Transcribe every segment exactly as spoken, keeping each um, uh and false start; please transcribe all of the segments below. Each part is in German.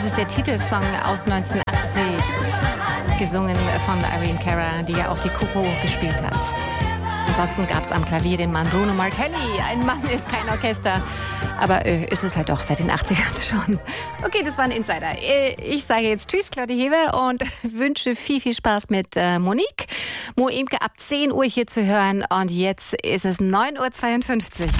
ist der Titelsong aus neunzehnhundertachtzig, gesungen von Irene Cara, die ja auch die Coco gespielt hat. Ansonsten gab es am Klavier den Mann Bruno Martelli. Ein Mann ist kein Orchester, aber äh, ist es halt doch seit den achtzigern schon. Okay, das war ein Insider. Ich sage jetzt Tschüss, Claudia Hewe, und wünsche viel, viel Spaß mit äh, Monique. Mo Imke ab zehn Uhr hier zu hören, und jetzt ist es neun Uhr zweiundfünfzig.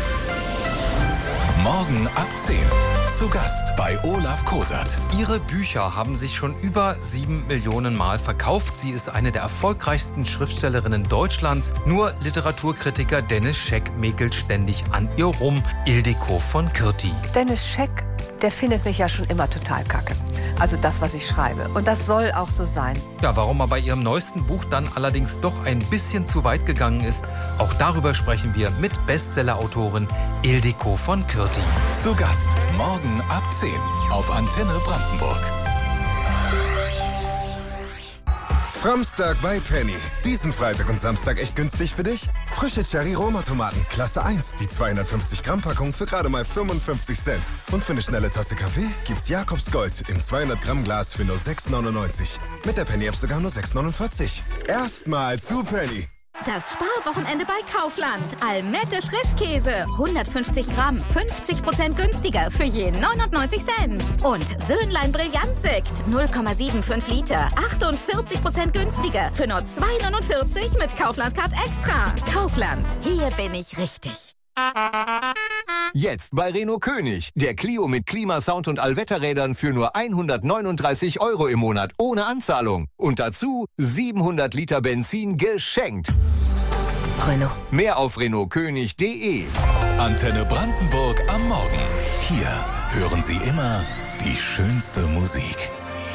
Morgen ab zehn. Zu Gast bei Olaf Kosert. Ihre Bücher haben sich schon über sieben Millionen Mal verkauft. Sie ist eine der erfolgreichsten Schriftstellerinnen Deutschlands. Nur Literaturkritiker Dennis Scheck mäkelt ständig an ihr rum. Ildiko von Kürti. Dennis Scheck, der findet mich ja schon immer total kacke. Also das, was ich schreibe. Und das soll auch so sein. Ja, warum er bei ihrem neuesten Buch dann allerdings doch ein bisschen zu weit gegangen ist, auch darüber sprechen wir mit Bestsellerautorin Ildiko von Kürti. Zu Gast morgen ab zehn auf Antenne Brandenburg. Framstag bei Penny. Diesen Freitag und Samstag echt günstig für dich? Frische Cherry-Roma-Tomaten, Klasse eins. Die zweihundertfünfzig Gramm Packung für gerade mal fünfundfünfzig Cent. Und für eine schnelle Tasse Kaffee gibt's Jakobs Gold im zweihundert Gramm Glas für nur sechs neunundneunzig. Mit der Penny-App sogar nur sechs neunundvierzig. Erstmal zu Penny. Das Sparwochenende bei Kaufland. Almette Frischkäse. hundertfünfzig Gramm. fünfzig Prozent günstiger für je neunundneunzig Cent. Und Söhnlein Brillantsekt. null Komma fünfundsiebzig Liter. achtundvierzig Prozent günstiger für nur zwei neunundvierzig mit Kaufland Card Extra. Kaufland. Hier bin ich richtig. Jetzt bei Renault König. Der Clio mit Klimasound und Allwetterrädern für nur hundertneununddreißig Euro im Monat ohne Anzahlung. Und dazu siebenhundert Liter Benzin geschenkt. Renault. Mehr auf renault könig punkt de. Antenne Brandenburg am Morgen. Hier hören Sie immer die schönste Musik.